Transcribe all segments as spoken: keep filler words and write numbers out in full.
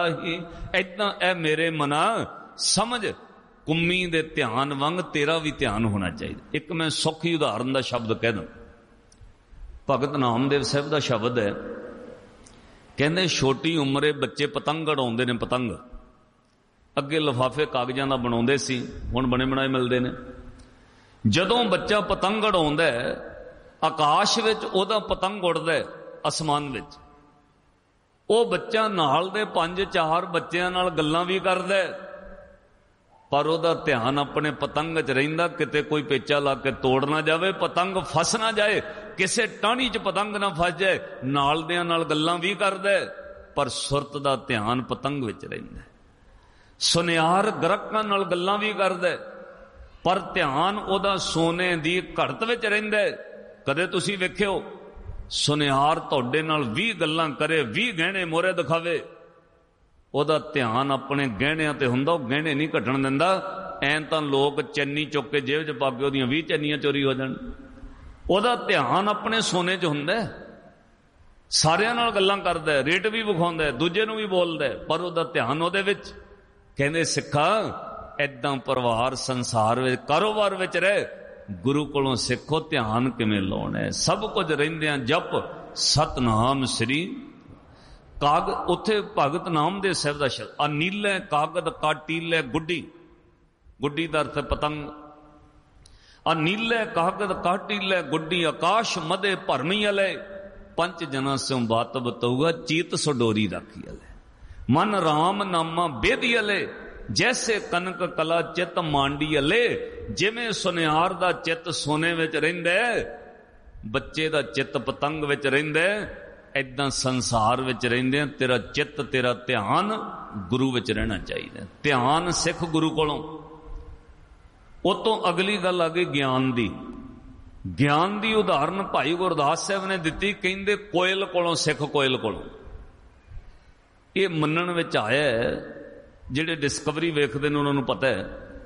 इदां ए मेरे मना समझ कुम्मी दे ध्यान वांग तेरा भी ध्यान होना चाहिए। एक मैं सौखी उदाहरण का शब्द कह दूं, भगत नामदेव साहब का शब्द है, कहते छोटी उम्रे बच्चे पतंग उड़ाउंदे ने। पतंग अगे लिफाफे कागजां दा बनाउंदे सी, हुण बने बनाए मिलते हैं। जदों बच्चा पतंग उड़ाउंदा है आकाश विच ओहदा पतंग उड़दा है आसमान विच, ਉਹ ਬੱਚਾ ਨਾਲ ਦੇ ਪੰਜ ਚਾਰ ਬੱਚਿਆਂ ਨਾਲ ਗੱਲਾਂ ਵੀ ਕਰਦਾ ਪਰ ਉਹਦਾ ਧਿਆਨ ਆਪਣੇ ਪਤੰਗ 'ਚ ਰਹਿੰਦਾ, ਕਿਤੇ ਕੋਈ ਪੇਚਾ ਲਾ ਕੇ ਤੋੜ ਨਾ ਜਾਵੇ, ਪਤੰਗ ਫਸ ਨਾ ਜਾਏ, ਕਿਸੇ ਟਾਹਣੀ 'ਚ ਪਤੰਗ ਨਾ ਫਸ ਜਾਏ। ਨਾਲ ਦਿਆਂ ਨਾਲ ਗੱਲਾਂ ਵੀ ਕਰਦਾ ਪਰ ਸੁਰਤ ਦਾ ਧਿਆਨ ਪਤੰਗ ਵਿੱਚ ਰਹਿੰਦਾ। ਸੁਨਿਆਰ ਗ੍ਰਕਾਂ ਨਾਲ ਗੱਲਾਂ ਵੀ ਕਰਦਾ ਪਰ ਧਿਆਨ ਉਹਦਾ ਸੋਨੇ ਦੀ ਘੜਤ ਵਿੱਚ ਰਹਿੰਦਾ। ਕਦੇ ਤੁਸੀਂ ਵੇਖਿਓ ਸੁਨਿਆਰ ਤੁਹਾਡੇ ਨਾਲ ਵੀਹ ਗੱਲਾਂ ਕਰੇ, ਵੀਹ ਗਹਿਣੇ ਮੋਹਰੇ ਦਿਖਾਵੇ, ਉਹਦਾ ਧਿਆਨ ਆਪਣੇ ਗਹਿਣਿਆਂ ਤੇ ਹੁੰਦਾ, ਉਹ ਗਹਿਣੇ ਨਹੀਂ ਘਟਣ ਦਿੰਦਾ। ਐਂ ਤਾਂ ਲੋਕ ਚੰਨੀ ਚੁੱਕ ਕੇ ਜੇਬ 'ਚ ਪਾ ਕੇ ਉਹਦੀਆਂ ਵੀਹ ਚੰਨੀਆਂ ਚੋਰੀ ਹੋ ਜਾਣ, ਉਹਦਾ ਧਿਆਨ ਆਪਣੇ ਸੋਨੇ 'ਚ ਹੁੰਦਾ। ਸਾਰਿਆਂ ਨਾਲ ਗੱਲਾਂ ਕਰਦਾ, ਰੇਟ ਵੀ ਵਿਖਾਉਂਦਾ, ਦੂਜੇ ਨੂੰ ਵੀ ਬੋਲਦਾ, ਪਰ ਉਹਦਾ ਧਿਆਨ ਉਹਦੇ ਵਿੱਚ। ਕਹਿੰਦੇ ਸਿੱਖਾ ਏਦਾਂ ਪਰਿਵਾਰ ਸੰਸਾਰ ਵਿੱਚ ਕਾਰੋਬਾਰ ਵਿੱਚ ਰਹਿ, गुरु कोलों सिखो ध्यान किवें लाउणा है। सब कुछ रहिंदियां जप सतनाम श्री काग। उत्थे भगत नामदेव साहब दा शब्द अनीले कागद काटीले गुड्डी, गुड्डी दा अर्थ पतंग। अनीले कागद काटीले गुड्डी आकाश मदे भरमी अले, पंच जना स्यों बात बतऊगा चीत सडोरी राखी अले। मन राम नामा बेदी अले, जैसे कनक कला चित मांडी अले। जिमें सुनियार दा चित सोने विच रहिंदा, बच्चे दा चित पतंग विच रहिंदा, इदां संसार विच रहिंदे तेरा चित तेरा ध्यान गुरु विच रहना चाहिए। ध्यान सिख गुरु कोलों। उतों अगली गल आ गई ज्ञान दी। ज्ञान दी उदाहरण भाई गुरदास साहब ने दिती, कहंदे कोयल कोलों सिख, कोयल कोलों। ये मनण विच आया है, जिहड़े डिस्कवरी वेखदे ने उन्हां नूं पता है,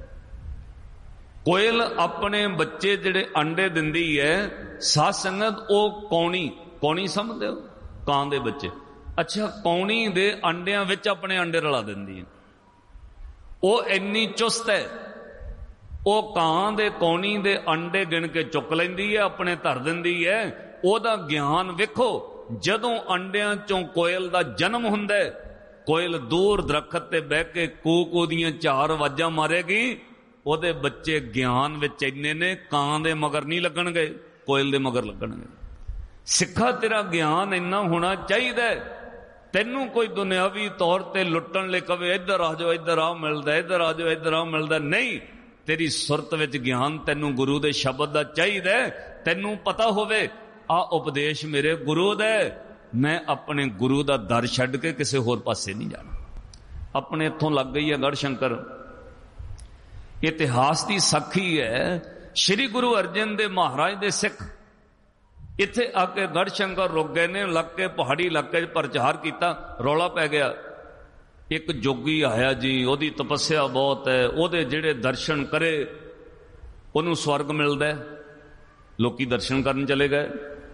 कोयल अपने बच्चे जिहड़े अंडे दिंदी है, साध संगत वो कौनी, कौनी समझदे हो, कां दे बच्चे। अच्छा, कौनी दे अंडियां विच अपने अंडे रला दिंदी है। वो इन्नी चुस्त है, वो कां दे कौनी दे अंडे गिण के चुक लैंदी है, अपने धर दिंदी है। ओहदा ज्ञान वेखो, जदों अंडियां चों कोयल दा जन्म हुंदा है, कोयल दूर दरखत ते बह के कू कू दियां चार आवाजां मारेगी, ਉਹਦੇ ਬੱਚੇ ਗਿਆਨ ਵਿੱਚ ਇੰਨੇ ਨੇ, ਕਾਂ ਦੇ ਮਗਰ ਨਹੀਂ ਲੱਗਣਗੇ, ਕੋਇਲ ਦੇ ਮਗਰ ਲੱਗਣਗੇ। ਸਿੱਖਾ ਤੇਰਾ ਗਿਆਨ ਇੰਨਾ ਹੋਣਾ ਚਾਹੀਦਾ, ਤੈਨੂੰ ਕੋਈ ਦੁਨਿਆਵੀ ਤੌਰ ਤੇ ਲੁੱਟਣ ਲਈ ਕਵੇ ਇੱਧਰ ਆ ਜਾਓ, ਇੱਧਰ ਆ ਮਿਲਦਾ, ਇੱਧਰ ਆ ਜਾਓ, ਇੱਧਰ ਆ ਮਿਲਦਾ, ਨਹੀਂ। ਤੇਰੀ ਸੁਰਤ ਵਿੱਚ ਗਿਆਨ ਤੈਨੂੰ ਗੁਰੂ ਦੇ ਸ਼ਬਦ ਦਾ ਚਾਹੀਦਾ। ਤੈਨੂੰ ਪਤਾ ਹੋਵੇ ਆ ਉਪਦੇਸ਼ ਮੇਰੇ ਗੁਰੂ ਦਾ, ਮੈਂ ਆਪਣੇ ਗੁਰੂ ਦਾ ਦਰ ਛੱਡ ਕੇ ਕਿਸੇ ਹੋਰ ਪਾਸੇ ਨਹੀਂ ਜਾਣਾ। ਆਪਣੇ ਇੱਥੋਂ ਲੱਗ ਗਈ ਹੈ ਗੜ੍ਹ ਸ਼ੰਕਰ। इतिहास की साखी है, श्री गुरु अर्जन देव महाराज दे सिख इत्थे आके गढ़ शंकर रुक गए ने, लग के पहाड़ी इलाके प्रचार किया, रौला पै गया। एक जोगी आया जी, ओदी तपस्या बहुत है, ओदे जिहड़े दर्शन करे उन्होंने स्वर्ग मिलता है। लोकी दर्शन करन चले गए,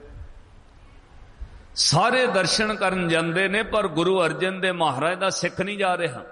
सारे दर्शन करन जांदे ने, पर गुरु अर्जन देव महाराज दा सिख नहीं जा रहा।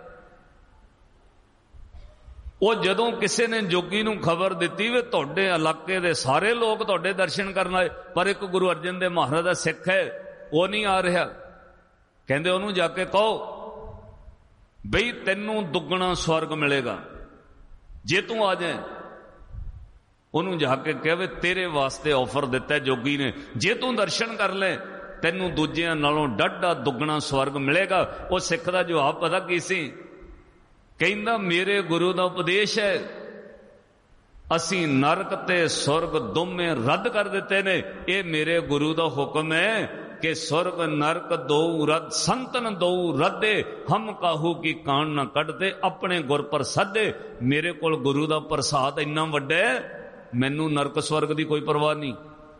वो जदों किसी ने जोगी नूं खबर दिती वे तुहाडे इलाके दे सारे लोग तुहाडे दर्शन करन आए, पर एक गुरु अर्जन देव महाराज दा सिख है वो नहीं आ रहा। कहंदे ओनूं जाके कहो बई तैनूं दुगना स्वर्ग मिलेगा जे तू आ जाए। ओनूं जाके कहे तेरे वास्ते ऑफर दिता है जोगी ने, जे तू दर्शन कर ले तैनूं दूजियां नालों डाढा दुगना स्वर्ग मिलेगा। वो सिख दा जवाब पता की सी? कहंदा मेरे गुरु का उपदेश है, असी नरक ते सुरग दोवें रद्द कर दिते ने। ये मेरे गुरु का हुक्म है कि सुरग नरक दो रद्द, संतन दो रद्दे, हम काहू की कान ना कटदे, अपने गुर प्रसादे। मेरे कोल गुरु का प्रसाद इन्ना वड्डा है, मैनू नरक स्वर्ग की कोई परवाह नहीं।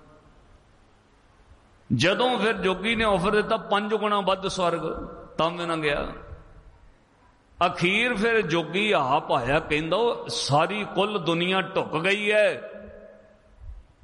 जदों फिर जोगी ने ऑफर दिता पंज गुणा वध स्वर्ग, तां भी ना गया। अखीर फिर जोगी आप आया, कहंदा सारी कुल दुनिया टुक गई है,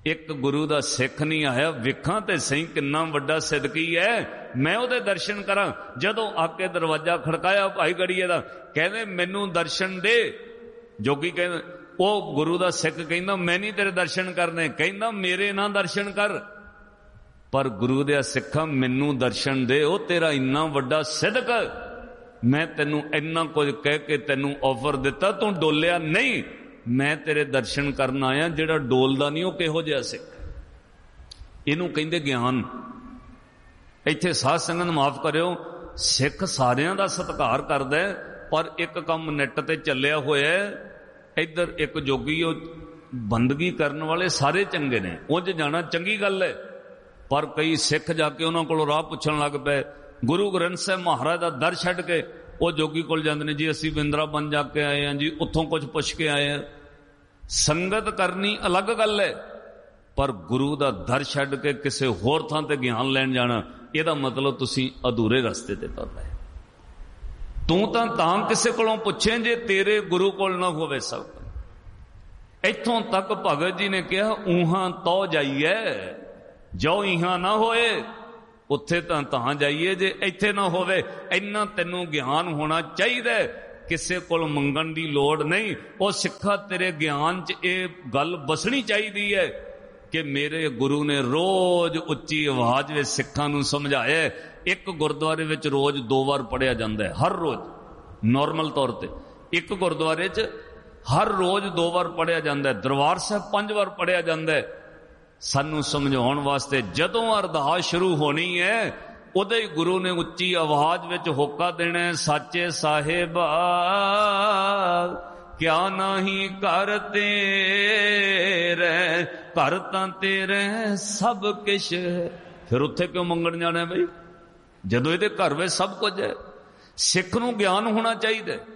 एक गुरु दा सिख नहीं आया, वेखां ते सही किन्ना वड्डा सिदकी है, मैं उहदे दर्शन करा। जदों आके दरवाजा खड़काया भाई गड़ीए दा, कहंदे मैनू दर्शन दे। जोगी कहंदे, ओ गुरु दा सिख कहंदा मैं नहीं तेरे दर्शन करने, कहंदा मेरे ना दर्शन कर। पर गुरु दे सिखा मैनू दर्शन दे, ओ तेरा इन्ना वड्डा सिदक, मैं तेनू इन्ना कुछ कह के तेनू ऑफर दिता, तू डोलिया नहीं, मैं तेरे दर्शन करना आया। जिहड़ा डोलदा नहीं, वह किहो जिहा सिख? इहनूं कहंदे ज्ञान। इत्थे साध संगत माफ करियो, सिख सारियां दा सत्कार करदा है, पर एक काम नैट ते चलिया होया है, इधर एक जोगी बंदगी करने वाले सारे चंगे ने, उंज जाना चंगी गल है, पर कई सिख जाके उन्हां कोलों राह पुछण लग पए। गुरु ग्रंथ साहिब महाराज दा दर छड्ड के वो जोगी कोल जांदे ने, जी असीं बिंद्राबन जाके आए हैं जी, उत्थों कुछ पुछ के आए हैं। संगत करनी अलग गल है, पर गुरु दा दर छड्ड के किसी होर थां ते ज्ञान लैण जाना, इहदा मतलब तुसीं अधूरे रस्ते ते तुर रहे। तू तां तां किसी कोलों पुछे जे तेरे गुरु कोल ना होवे सब। इत्थों तक भगत जी ने कहा, ऊहां तो जाइए, जो इहां ना होए उत्थे तां तां जाइए, जे इत्थे ना होवे। इन्ना तैनू ज्ञान होना चाहिए, किसे कोल मंगण दी लोड़ नहीं। वो सिखा तेरे ज्ञान च ये गल बसनी चाहिए है कि मेरे गुरु ने रोज उच्ची आवाज में सिखां नू समझाया। एक गुरुद्वारे विच रोज दो बार पढ़िया जाता है, हर रोज नॉर्मल तौर पर एक गुरुद्वारे च हर रोज दो बार पढ़िया जाता है। दरबार साहब पांच बार पढ़िया जाता है सानू समझाउण वास्ते। जदों अरदास शुरू होनी है, उदे ही गुरु ने उच्ची आवाज विच होका देना है, साचे साहिब क्या नहीं कर तेरे, घर तां तेरे सब किश। फिर उत्थे क्यों मंगण जाना है बई, जदों इहदे घर विच सब कुछ है। सिख नूं ज्ञान होना चाहिए।